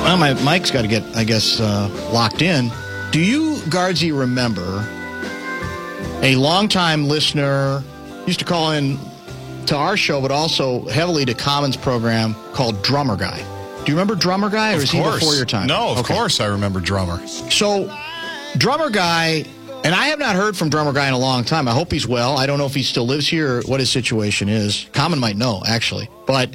Well, my mic's got to get, I guess, locked in. Do you, Guardsy, remember a longtime listener used to call in to our show, but also heavily to Common's program called Drummer Guy? Do you remember Drummer Guy, or is he before your time? No, of course I remember Drummer. So, Drummer Guy, and I have not heard from Drummer Guy in a long time. I hope he's well. I don't know if he still lives here or what his situation is. Common might know, actually. But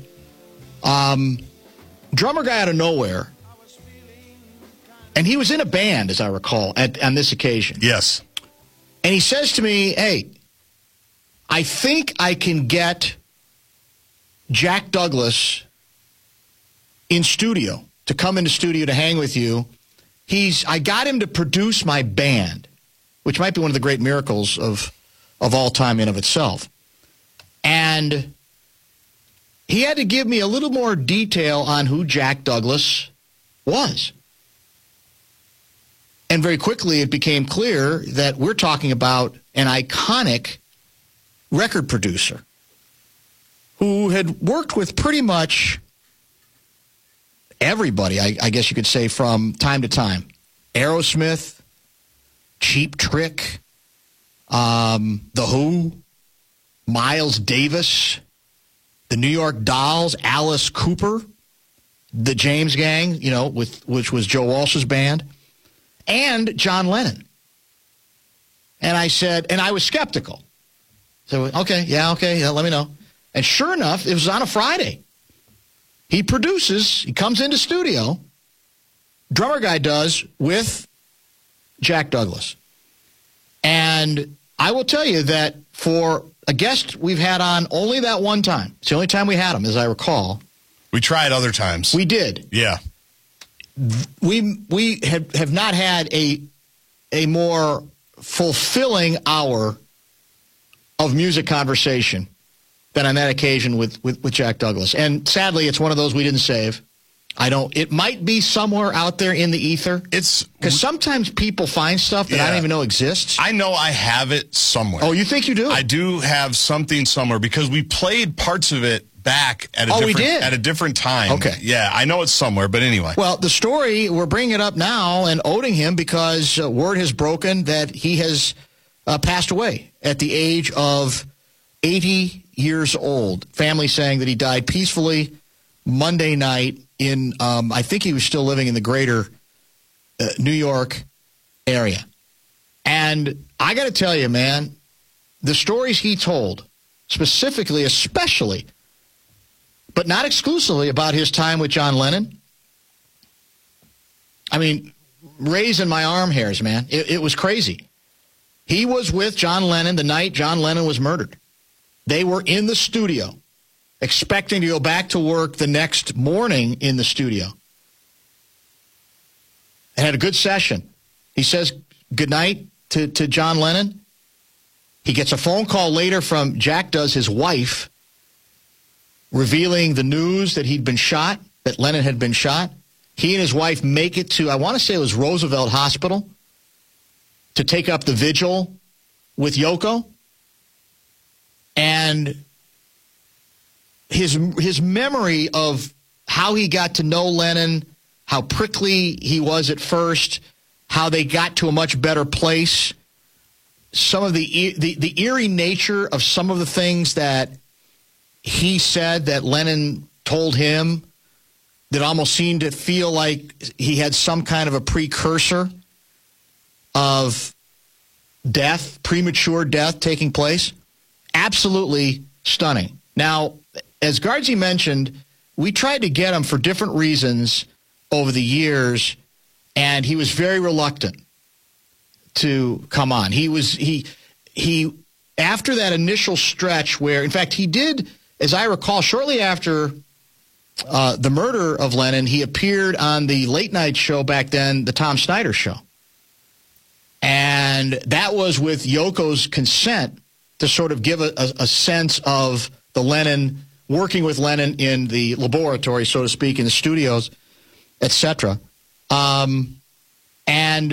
Drummer Guy out of nowhere, and he was in a band, as I recall, on this occasion. Yes. And he says to me, hey, I think I can get Jack Douglas in studio, to come into studio to hang with you. I got him to produce my band, which might be one of the great miracles of all time in of itself. And he had to give me a little more detail on who Jack Douglas was. And very quickly it became clear that we're talking about an iconic record producer who had worked with pretty much everybody, I guess you could say, from time to time. Aerosmith, Cheap Trick, The Who, Miles Davis, the New York Dolls, Alice Cooper, the James Gang, which was Joe Walsh's band, and John Lennon. And I said, and I was skeptical. So, okay, let me know. And sure enough, it was on a Friday. He produces, he comes into studio, Drummer Guy does, with Jack Douglas. And I will tell you that for a guest we've had on only that one time, it's the only time we had him, as I recall. We tried other times. We did. Yeah. We have not had a more fulfilling hour of music conversation than on that occasion with Jack Douglas. And sadly, it's one of those we didn't save. It might be somewhere out there in the ether. Because sometimes people find stuff that I don't even know exists. I know I have it somewhere. Oh, you think you do? I do have something somewhere because we played parts of it back at a different time. Okay. Yeah, I know it's somewhere, but anyway. Well, the story, we're bringing it up now and owing him because word has broken that he has passed away at the age of 80 years old. Family saying that he died peacefully Monday night in, I think he was still living in the greater New York area. And I got to tell you, man, the stories he told, specifically, especially, but not exclusively, about his time with John Lennon, I mean, raising my arm hairs, man. It was crazy. He was with John Lennon the night John Lennon was murdered. They were in the studio, expecting to go back to work the next morning in the studio. And had a good session. He says goodnight to John Lennon. He gets a phone call later from Jack does, his wife, revealing the news that he'd been shot, that Lennon had been shot. He and his wife make it to, I want to say it was Roosevelt Hospital, to take up the vigil with Yoko. And his memory of how he got to know Lennon, how prickly he was at first, how they got to a much better place, some of the eerie nature of some of the things that he said that Lennon told him that almost seemed to feel like he had some kind of a precursor of death, premature death taking place. Absolutely stunning. Now, as Guardsy mentioned, we tried to get him for different reasons over the years, and he was very reluctant to come on. He after that initial stretch where, in fact, he did, as I recall, shortly after the murder of Lennon, he appeared on the late night show back then, the Tom Snyder Show. And that was with Yoko's consent to sort of give a sense of the Lennon, working with Lennon in the laboratory, so to speak, in the studios, etc. And